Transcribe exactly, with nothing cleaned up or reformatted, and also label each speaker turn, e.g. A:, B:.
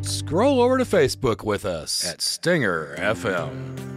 A: scroll over to Facebook with us at Stinger F M.